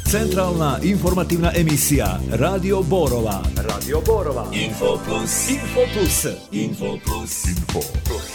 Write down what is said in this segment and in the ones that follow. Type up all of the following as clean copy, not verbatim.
Centralna informativna emisija Radio Borova. Radio Borova. Info Plus. Info Plus. Info Plus. Info Plus.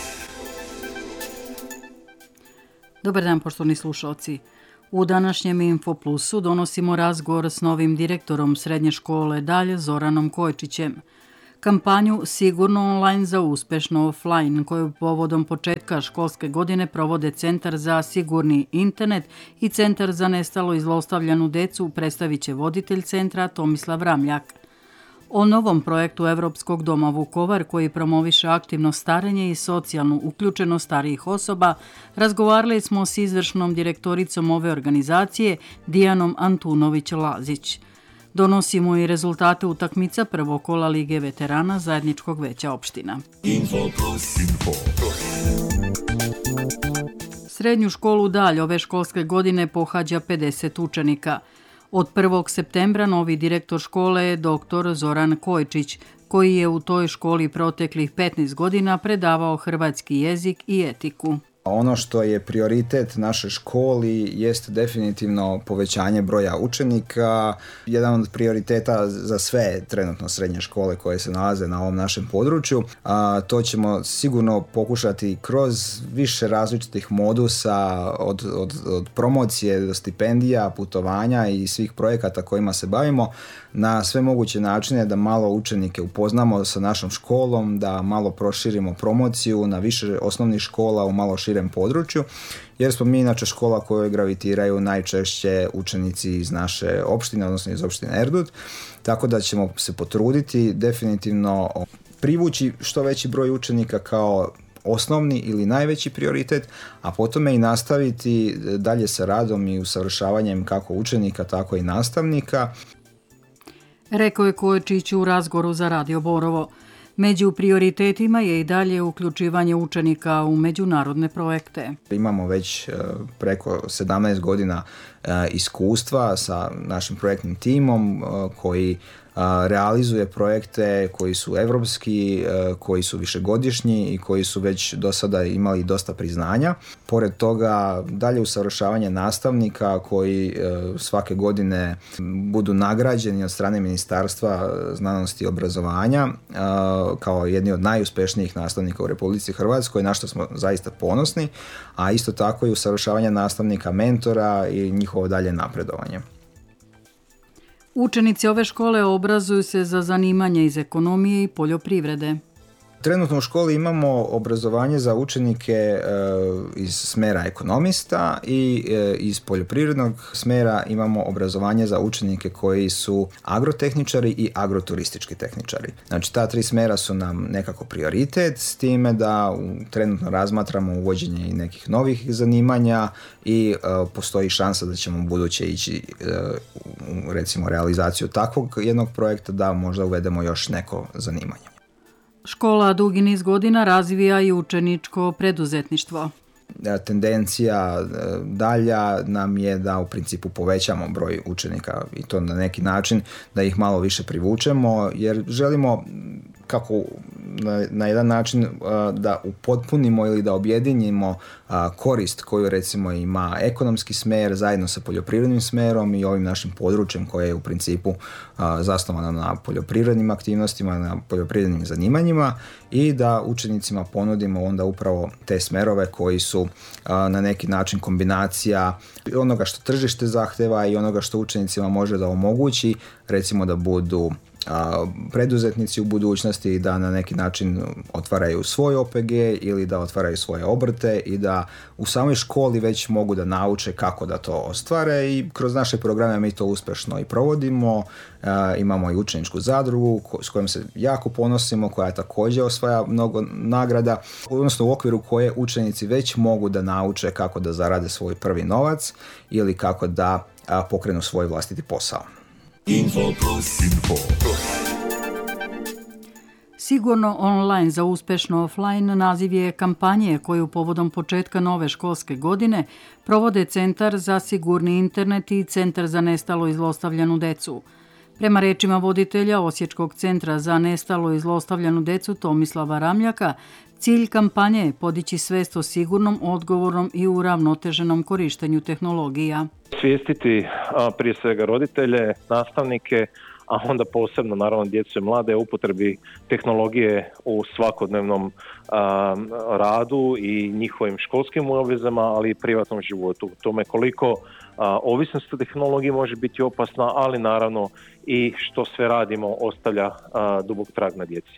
Dobar dan, poštovani slušalci. U današnjem Info Plusu donosimo razgovor s novim direktorom srednje škole Dalj Zoranom Kojčićem. Kampanju Sigurno online za uspešno offline, koju povodom početka školske godine provode Centar za sigurni internet i Centar za nestalo i zlostavljanu decu, predstavit će voditelj centra Tomislav Ramljak. O novom projektu Evropskog doma Vukovar, koji promoviše aktivno starenje i socijalnu uključenost starijih osoba, razgovarali smo s izvršnom direktoricom ove organizacije Dijanom Antunović-Lazić. Donosimo i rezultate utakmica prvog kola Lige veterana zajedničkog veća opština. Info Plus. Info Plus. Srednju školu Dalj ove školske godine pohađa 50 učenika. Od 1. septembra novi direktor škole je dr. Zoran Kojčić, koji je u toj školi proteklih 15 godina predavao hrvatski jezik i etiku. Ono što je prioritet naše školi jest definitivno povećanje broja učenika. Jedan od prioriteta za sve trenutno srednje škole koje se nalaze na ovom našem području. To ćemo sigurno pokušati kroz više različitih modusa od promocije do stipendija, putovanja i svih projekata kojima se bavimo na sve moguće načine da malo učenike upoznamo sa našom školom, da malo proširimo promociju na više osnovnih škola u malo širem području, jer smo mi inače škola kojoj gravitiraju najčešće učenici iz naše opštine, odnosno iz opštine Erdut, tako da ćemo se potruditi definitivno privući što veći broj učenika kao osnovni ili najveći prioritet, a potom i nastaviti dalje sa radom i usavršavanjem kako učenika, tako i nastavnika. Rekao je Kojčić u razgovoru za Radio Borovo. Među prioritetima je i dalje uključivanje učenika u međunarodne projekte. Imamo već preko 17 godina iskustva sa našim projektnim timom koji realizuje projekte koji su evropski, koji su višegodišnji i koji su već do sada imali dosta priznanja. Pored toga, dalje usavršavanje nastavnika koji svake godine budu nagrađeni od strane Ministarstva znanosti i obrazovanja kao jedni od najuspješnijih nastavnika u Republici Hrvatskoj, na što smo zaista ponosni, a isto tako i usavršavanje nastavnika mentora i njihovo dalje napredovanje. Učenici ove škole obrazuju se za zanimanje iz ekonomije i poljoprivrede. Trenutno u školi imamo obrazovanje za učenike iz smera ekonomista i iz poljoprivrednog smera imamo obrazovanje za učenike koji su agrotehničari i agroturistički tehničari. Znači ta tri smera su nam nekako prioritet, s time da trenutno razmatramo uvođenje i nekih novih zanimanja i postoji šansa da ćemo u buduće ići u recimo realizaciju takvog jednog projekta da možda uvedemo još neko zanimanje. Škola dugi niz godina razvija i učeničko preduzetništvo. Tendencija dalja nam je da u principu povećamo broj učenika i to na neki način da ih malo više privučemo, jer želimo kako na jedan način da upotpunimo ili da objedinimo korist koju recimo ima ekonomski smer zajedno sa poljoprivrednim smerom i ovim našim područjem koje je u principu zasnovano na poljoprivrednim aktivnostima, na poljoprivrednim zanimanjima i da učenicima ponudimo onda upravo te smerove koji su na neki način kombinacija onoga što tržište zahteva i onoga što učenicima može da omogući, recimo da budu preduzetnici u budućnosti, da na neki način otvaraju svoj OPG ili da otvaraju svoje obrte i da u samoj školi već mogu da nauče kako da to ostvare i kroz naše programe mi to uspješno i provodimo. Imamo i učeničku zadrugu s kojom se jako ponosimo, koja također osvaja mnogo nagrada, odnosno u okviru koje učenici već mogu da nauče kako da zarade svoj prvi novac ili kako da pokrenu svoj vlastiti posao. Info Plus. Info Plus. Sigurno online za uspešno offline naziv je kampanje koju povodom početka nove školske godine provode Centar za sigurni internet i Centar za nestalo i zlostavljanu decu. Prema rečima voditelja Osječkog centra za nestalo i zlostavljanu decu Tomislava Ramljaka, Cilj kampanje je podići svest o sigurnom, odgovornom i uravnoteženom korištenju tehnologija. Svijestiti prije svega roditelje, nastavnike, a onda posebno naravno djecu i mlade o upotrebi tehnologije u svakodnevnom radu i njihovim školskim obvezama, ali i privatnom životu. Tome koliko ovisnost o tehnologiji može biti opasna, ali naravno i što sve radimo ostavlja dubok trag na djeci.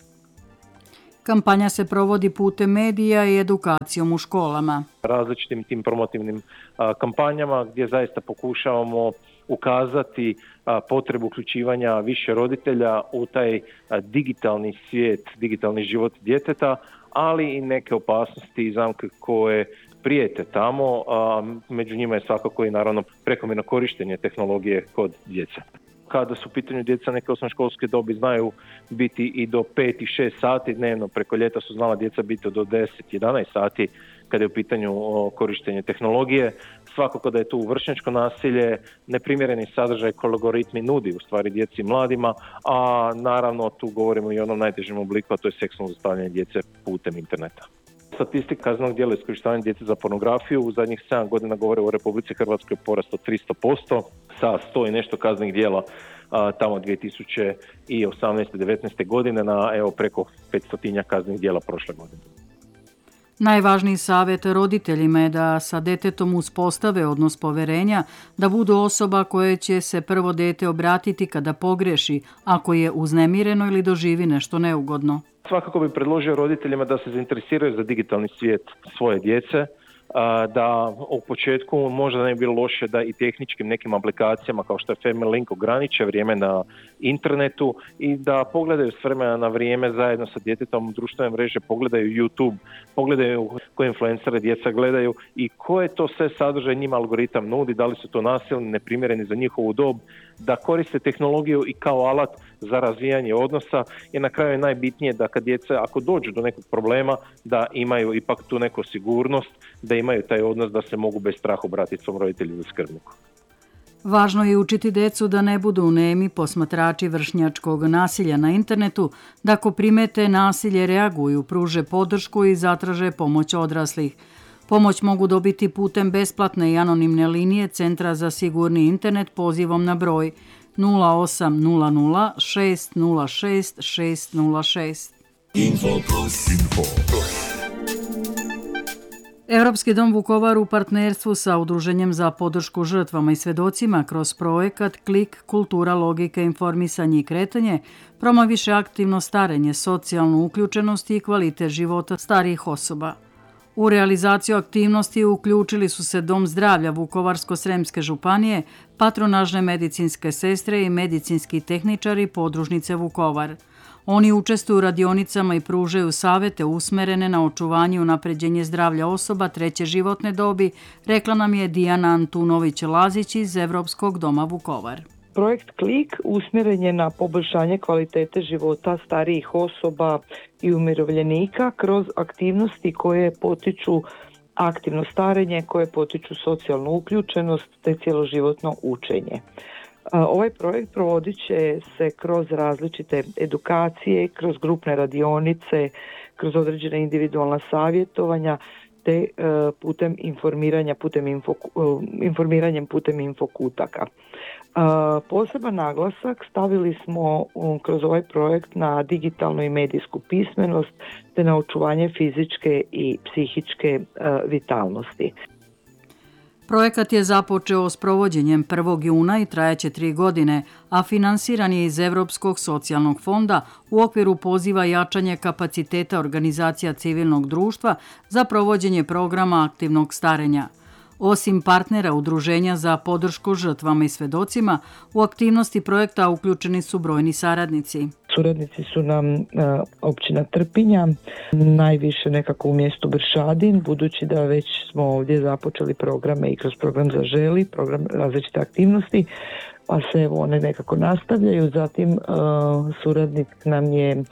Kampanja se provodi putem medija i edukacijom u školama. Različitim tim promotivnim kampanjama gdje zaista pokušavamo ukazati potrebu uključivanja više roditelja u taj digitalni svijet, digitalni život djeteta, ali i neke opasnosti i zamke koje prijete tamo, među njima je svakako i naravno prekomjerno korištenje tehnologije kod djece. Kada su u pitanju djeca neke osnovnoškolske dobi znaju biti i do 5 i 6 sati dnevno, preko ljeta su znala djeca biti do 10-11 sati kada je u pitanju korištenje tehnologije. Svakako da je tu vršnjačko nasilje, neprimjereni sadržaj koji algoritmi nudi u stvari djeci i mladima, a naravno tu govorimo i o onom najtežem obliku, a to je seksualno zlostavljanje djece putem interneta. Statistika kaznenog djela iskorištavanja djece za pornografiju u zadnjih 7 godina govore u Republici Hrvatskoj porast od 300%, sa 100 i nešto kaznenih djela tamo 2018. 19. godine na preko 500 kaznenih djela prošle godine. Najvažniji savjet roditeljima je da sa detetom uspostave odnos poverenja, da budu osoba koje će se prvo dete obratiti kada pogreši, ako je uznemireno ili doživi nešto neugodno. Svakako bi predložio roditeljima da se zainteresiraju za digitalni svijet svoje djece, da u početku možda ne bi bilo loše da i tehničkim nekim aplikacijama kao što je Family Link ograniče vrijeme na internetu i da pogledaju s vremena na vrijeme zajedno sa djetetom društvene mreže, pogledaju YouTube, pogledaju koje influencere djeca gledaju i koje to sve sadržaj njima algoritam nudi, da li su to nasilni, neprimjereni za njihovu dob, da koriste tehnologiju i kao alat za razvijanje odnosa i na kraju je najbitnije da kad djeca ako dođu do nekog problema da imaju ipak tu neku sigurnost, da imaju taj odnos da se mogu bez straha obratiti svom roditelju ili skrbniku. Važno je učiti decu da ne budu nemi posmatrači vršnjačkog nasilja na internetu, da ako primete nasilje reaguju, pruže podršku i zatraže pomoć odraslih. Pomoć mogu dobiti putem besplatne i anonimne linije Centra za sigurni internet pozivom na broj 0800 606 606. Info Plus. Europski dom Vukovar u partnerstvu sa Udruženjem za podršku žrtvama i svjedocima kroz projekat Klik, kultura, logika, informisanje i kretanje promoviše aktivno starenje, socijalnu uključenost i kvalitet života starijih osoba. U realizaciju aktivnosti uključili su se Dom zdravlja Vukovarsko-sremske županije, patronažne medicinske sestre i medicinski tehničari podružnice Vukovar. Oni učestvuju u radionicama i pružaju savjete usmerene na očuvanje i unapređenje zdravlja osoba treće životne dobi, rekla nam je Dijana Antunović-Lazić iz Europskog doma Vukovar. Projekt Klik usmjeren je na poboljšanje kvalitete života starijih osoba i umirovljenika kroz aktivnosti koje potiču aktivno starenje, koje potiču socijalnu uključenost te cjeloživotno učenje. Ovaj projekt provodit će se kroz različite edukacije, kroz grupne radionice, kroz određene individualna savjetovanja te putem informiranjem putem infokutaka. Poseban naglasak stavili smo kroz ovaj projekt na digitalnu i medijsku pismenost te na očuvanje fizičke i psihičke vitalnosti. Projekat je započeo s provođenjem 1. juna i trajaće 3 godine, a finansiran je iz Europskog socijalnog fonda u okviru poziva jačanje kapaciteta organizacija civilnog društva za provođenje programa aktivnog starenja. Osim partnera Udruženja za podršku žrtvama i svjedocima, u aktivnosti projekta uključeni su brojni saradnici. Suradnici su nam općina Trpinja, najviše nekako u mjestu Bršadin, budući da već smo ovdje započeli programe i kroz program Zaželi, program različite aktivnosti, pa se one nekako nastavljaju. Zatim suradnik nam je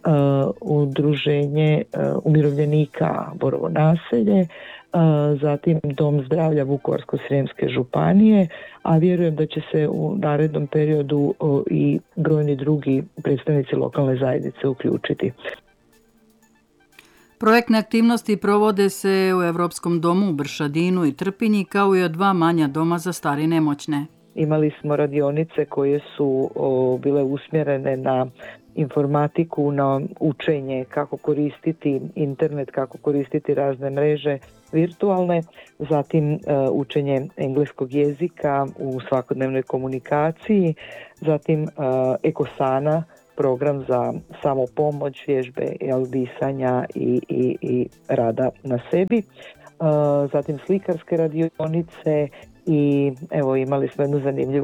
Udruženje umirovljenika Borovo naselje, zatim Dom zdravlja Vukovarsko-srijemske županije, a vjerujem da će se u narednom periodu i brojni drugi predstavnici lokalne zajednice uključiti. Projektne aktivnosti provode se u Evropskom domu u Bršadinu i Trpinji, kao i 2 manja doma za stari nemoćne. Imali smo radionice koje su bile usmjerene na informatiku, na učenje kako koristiti internet, kako koristiti razne mreže virtualne, zatim učenje engleskog jezika u svakodnevnoj komunikaciji, zatim Ekosana, program za samopomoć, vježbe disanja i rada na sebi, zatim slikarske radionice i evo imali smo jednu zanimljivu